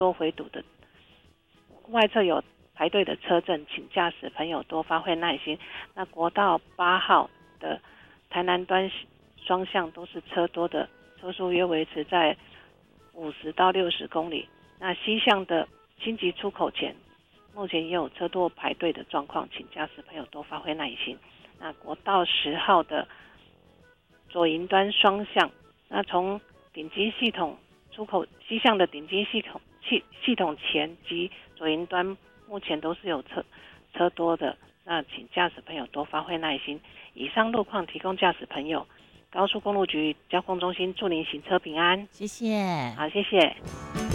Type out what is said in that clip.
多回堵的外侧有排队的车阵，请驾驶朋友多发挥耐心。那国道8号的台南端双向都是车多的，车速约维持在50到60公里。那西向的新集出口前，目前也有车多排队的状况，请驾驶朋友多发挥耐心。那国道10号的左营端双向，那从顶基系统出口西向的顶基系统前及左营端目前都是有车多的，那请驾驶朋友多发挥耐心。以上路况提供驾驶朋友高速公路局交通中心祝您行车平安。 谢谢。 好，谢谢。